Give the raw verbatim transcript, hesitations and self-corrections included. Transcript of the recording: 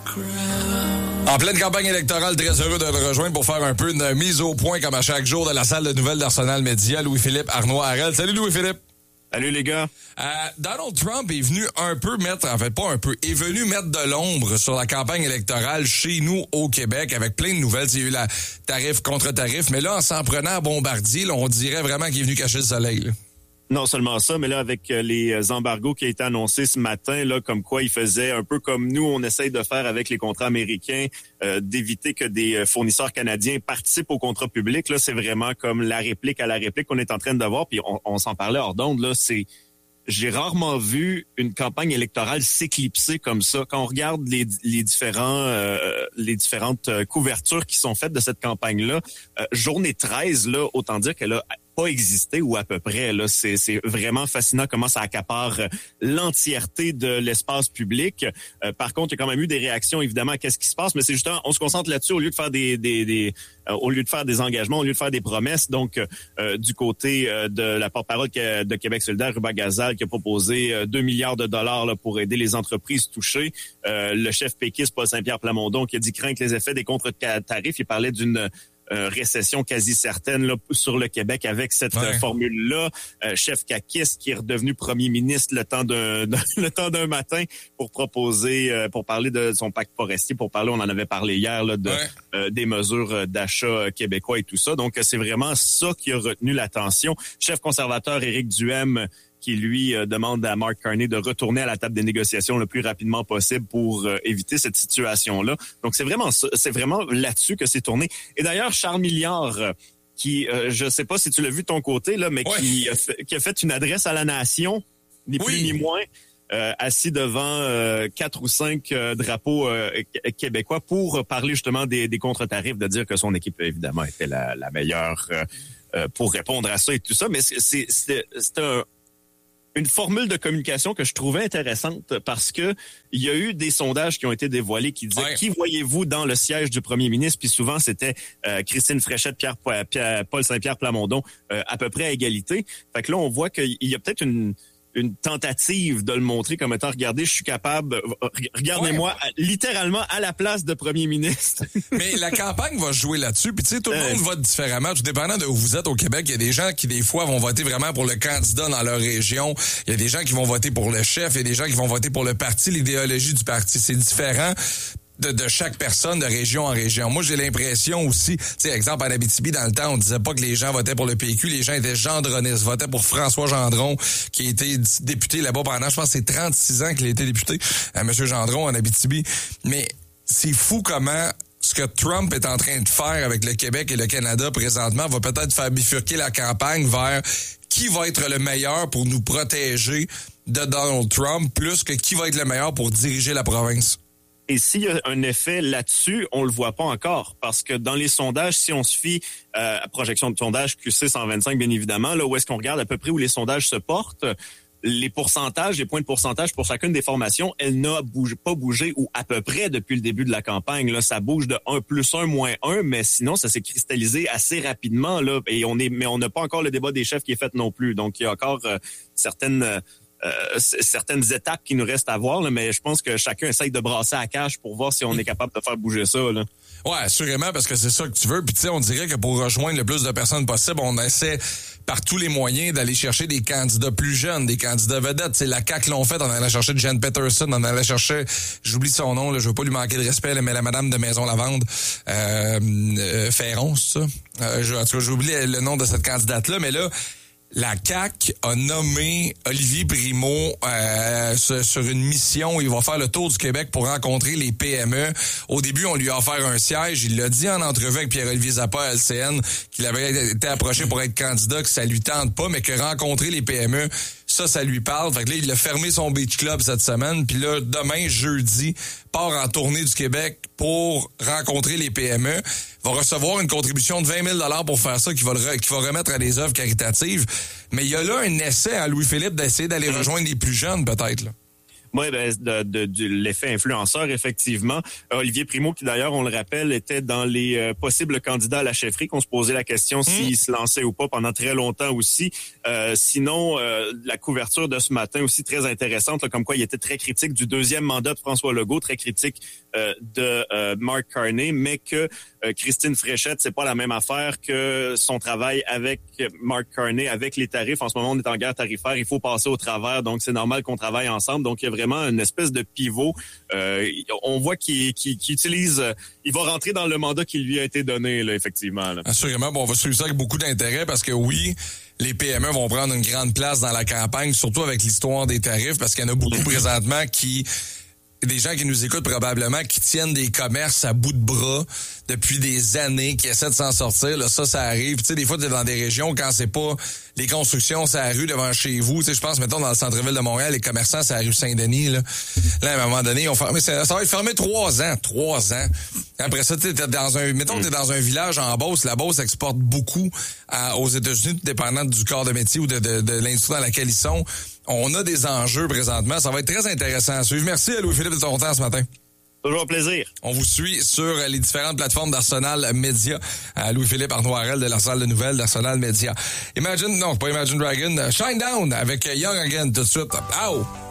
En pleine campagne électorale, très heureux de te rejoindre pour faire un peu une mise au point comme à chaque jour de la salle de nouvelles d'Arsenal Média. Louis-Philippe Arnois-Harel. Salut Louis-Philippe. Salut les gars. Euh, Donald Trump est venu un peu mettre, en fait pas un peu, est venu mettre de l'ombre sur la campagne électorale chez nous au Québec avec plein de nouvelles. Il y a eu la tarif contre tarif, mais là, en s'en prenant à Bombardier, là, on dirait vraiment qu'il est venu cacher le soleil. Là. Non seulement ça, mais là, avec les embargos qui a été annoncés ce matin, là, comme quoi il faisait un peu comme nous, on essaye de faire avec les contrats américains, euh, d'éviter que des fournisseurs canadiens participent au contrat public. Là, c'est vraiment comme la réplique à la réplique qu'on est en train de voir. Puis on, on s'en parlait hors d'onde, là, c'est... J'ai rarement vu une campagne électorale s'éclipser comme ça. Quand on regarde les, les différents, euh, les différentes couvertures qui sont faites de cette campagne-là, euh, journée treize, là, autant dire qu'elle a pas existé ou à peu près. Là, c'est, c'est vraiment fascinant comment ça accapare l'entièreté de l'espace public. Euh, par contre, il y a quand même eu des réactions, évidemment, à qu'est-ce qui se passe, mais c'est justement, on se concentre là-dessus au lieu de faire des, des, des euh, au lieu de faire des engagements, au lieu de faire des promesses. Donc, euh, du côté euh, de la porte-parole de Québec solidaire, Ruba Gazal, qui a proposé euh, deux milliards de dollars là, pour aider les entreprises touchées. Euh, le chef péquiste, Paul Saint-Pierre Plamondon, qui a dit craindre les effets des contre-tarifs. Il parlait d'une Euh, récession quasi certaine là, sur le Québec avec cette ouais. euh, formule-là. Euh, chef caquiste qui est redevenu premier ministre le temps d'un, d'un le temps d'un matin pour proposer, euh, pour parler de son pacte forestier, pour parler, on en avait parlé hier, là, de ouais. euh, des mesures d'achat québécois et tout ça. Donc, c'est vraiment ça qui a retenu l'attention. Chef conservateur Éric Duhem, qui, lui, euh, demande à Mark Carney de retourner à la table des négociations le plus rapidement possible pour euh, éviter cette situation-là. Donc, c'est vraiment ça, c'est vraiment là-dessus que c'est tourné. Et d'ailleurs, Charles Milliard, euh, qui, euh, je sais pas si tu l'as vu de ton côté, là, mais ouais. qui, a fait, qui a fait une adresse à la nation, ni plus oui. ni moins, euh, assis devant euh, quatre ou cinq euh, drapeaux euh, québécois pour parler justement des, des contre-tarifs, de dire que son équipe, évidemment, était la, la meilleure euh, euh, pour répondre à ça et tout ça. Mais c'est, c'est, c'est, c'est un... une formule de communication que je trouvais intéressante parce que il y a eu des sondages qui ont été dévoilés qui disaient ouais. qui voyez-vous dans le siège du premier ministre, puis souvent c'était euh, Christine Fréchette, Pierre, Pierre Paul Saint-Pierre Plamondon euh, à peu près à égalité. Fait que là on voit qu'il y a peut-être une une tentative de le montrer comme étant, regardez, je suis capable, regardez-moi ouais. littéralement à la place de premier ministre. Mais la campagne va jouer là-dessus, puis tu sais, tout le euh... monde vote différemment, tout dépendant de où vous êtes au Québec. Il y a des gens qui, des fois, vont voter vraiment pour le candidat dans leur région. Il y a des gens qui vont voter pour le chef, il y a des gens qui vont voter pour le parti, l'idéologie du parti. C'est différent de, de chaque personne de région en région. Moi, j'ai l'impression aussi, tu sais, exemple, en Abitibi, dans le temps, on disait pas que les gens votaient pour le P Q, les gens étaient gendronistes, votaient pour François Gendron, qui a été député là-bas pendant, je pense, c'est trente-six ans qu'il a été député, euh, Monsieur Gendron en Abitibi. Mais c'est fou comment ce que Trump est en train de faire avec le Québec et le Canada présentement va peut-être faire bifurquer la campagne vers qui va être le meilleur pour nous protéger de Donald Trump, plus que qui va être le meilleur pour diriger la province. Et s'il y a un effet là-dessus, on le voit pas encore. Parce que dans les sondages, si on se fie euh, à projection de sondage Q C cent vingt-cinq, bien évidemment, là où est-ce qu'on regarde à peu près où les sondages se portent, les pourcentages, les points de pourcentage pour chacune des formations, elle n'a bougé, pas bougé ou à peu près depuis le début de la campagne. Là, ça bouge de un plus un moins un, mais sinon, ça s'est cristallisé assez rapidement. Là, et on est, mais on n'a pas encore le débat des chefs qui est fait non plus. Donc, il y a encore euh, certaines... Euh, Euh, certaines étapes qui nous restent à voir, là, mais je pense que chacun essaye de brasser à cache pour voir si on est capable de faire bouger ça. Là. Ouais, assurément, parce que c'est ça que tu veux. Puis tu sais, on dirait que pour rejoindre le plus de personnes possible, on essaie par tous les moyens d'aller chercher des candidats plus jeunes, des candidats vedettes. C'est la C A Q l'ont fait, on allait chercher Jen Peterson, on allait chercher, j'oublie son nom, là, je veux pas lui manquer de respect, là, mais la madame de Maison-Lavande, euh, euh, Ferron, c'est ça? Euh, je, en tout cas, j'oublie le nom de cette candidate-là, mais là, la C A Q a nommé Olivier Primo euh, sur une mission où il va faire le tour du Québec pour rencontrer les P M E. Au début, on lui a offert un siège. Il l'a dit en entrevue avec Pierre-Olivier Zappa à L C N qu'il avait été approché pour être candidat, que ça lui tente pas, mais que rencontrer les P M E, ça, ça lui parle. Fait que là, il a fermé son Beach Club cette semaine. Puis là, demain, jeudi, part en tournée du Québec pour rencontrer les P M E. Va recevoir une contribution de vingt mille dollars pour faire ça, qu'il va, le re, qu'il va remettre à des œuvres caritatives. Mais il y a là un essai à Louis-Philippe d'essayer d'aller rejoindre les plus jeunes, peut-être, là. Oui, ben, de, de, de l'effet influenceur, effectivement. Olivier Primo, qui d'ailleurs, on le rappelle, était dans les euh, possibles candidats à la chefferie, qu'on se posait la question mmh. s'il se lançait ou pas pendant très longtemps aussi. Euh, sinon, euh, la couverture de ce matin aussi très intéressante, là, comme quoi il était très critique du deuxième mandat de François Legault, très critique euh, de euh, Mark Carney, mais que euh, Christine Fréchette, c'est pas la même affaire que son travail avec Mark Carney, avec les tarifs. En ce moment, on est en guerre tarifaire, il faut passer au travers, donc c'est normal qu'on travaille ensemble. Donc, il y a vraiment une espèce de pivot. Euh, on voit qu'il, qu'il, qu'il utilise, il va rentrer dans le mandat qui lui a été donné, là, effectivement. Là. Assurément, bon, on va suivre ça avec beaucoup d'intérêt parce que oui, les P M E vont prendre une grande place dans la campagne, surtout avec l'histoire des tarifs, parce qu'il y en a beaucoup présentement qui... des gens qui nous écoutent probablement, qui tiennent des commerces à bout de bras depuis des années, qui essaient de s'en sortir. Là, ça, ça arrive. Tu sais, des fois, tu es dans des régions quand c'est pas les constructions, c'est la rue devant chez vous. Tu sais, je pense, mettons, dans le centre-ville de Montréal, les commerçants, c'est la rue Saint-Denis. Là, là à un moment donné, ils ont fermé, ça, ça va être fermé trois ans. Trois ans. Après ça, tu es dans un, mettons, t'es dans un village en Beauce. La Beauce exporte beaucoup à, aux États-Unis, dépendant du corps de métier ou de, de, de l'industrie dans laquelle ils sont. On a des enjeux présentement. Ça va être très intéressant à suivre. Merci à Louis-Philippe de ton temps ce matin. Toujours un plaisir. On vous suit sur les différentes plateformes d'Arsenal Média. Louis-Philippe Arnoirel de l'Arsenal de Nouvelles d'Arsenal Média. Imagine, non, pas Imagine Dragon. Shine Down avec Young Again tout de suite. Ow!